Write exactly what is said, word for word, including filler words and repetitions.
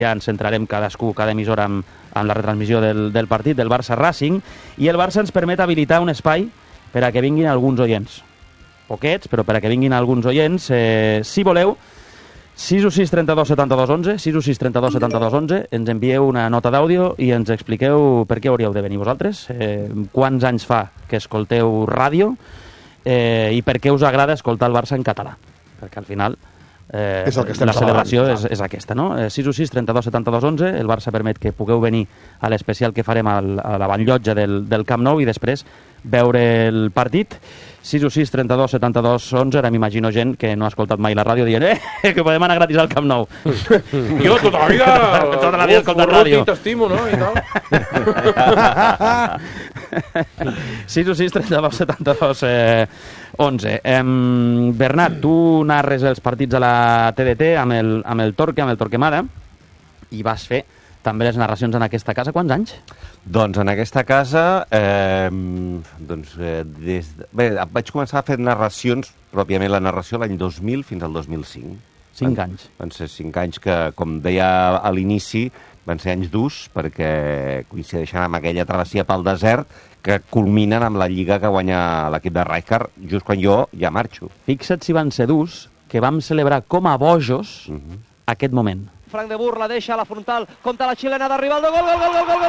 ja ens centrarem cadascú, cada emissora amb, amb la retransmissió del, del partit, del Barça Racing, i el Barça ens permet habilitar un espai per a que vinguin alguns oients. Poquets, però per a que vinguin alguns oients. Eh, si voleu, sis u sis trenta-dos setanta-dos onze, sis u sis trenta-dos setanta-dos onze, ens envieu una nota d'àudio i ens expliqueu per què hauríeu de venir vosaltres, eh, quants anys fa que escolteu ràdio eh, i per què us agrada escoltar el Barça en català, perquè al final eh, és el que estem la celebració parlant, és, és aquesta, no? Eh, sis u sis trenta-dos setanta-dos onze, el Barça permet que pugueu venir a l'especial que farem al, a la Vallllotja del, del Camp Nou i després veure el partit. Sis u sis trenta-dos setanta-dos onze, ara m'imagino gent que no ha escoltat mai la ràdio dient eh, que podem anar gratis al Camp Nou. Jo tota la vida... tota la vida he escoltat ràdio. T'estimo, no? I tal. sis u sis trenta-dos setanta-dos onze. Eh, Bernat, tu narres els partits a la T D T amb el, amb el Torque, amb el Torquemada, i vas fer també les narracions en aquesta casa. Quants anys? Doncs en aquesta casa, eh, doncs, eh, des de... Bé, vaig començar a fer narracions, pròpiament la narració, l'any dos mil fins al dos mil cinc. Cinc van, anys. Van ser cinc anys que, com deia a l'inici, van ser anys durs perquè coincideixen amb aquella travessia pel desert que culminen amb la lliga que guanya l'equip de Rijkaard just quan jo ja marxo. Fixa't si van ser durs, que vam celebrar com a bojos uh-huh. aquest moment. Frank de Boer la deixa a la frontal, compta la xilena de Rivaldo, gol, gol, gol, gol, gol,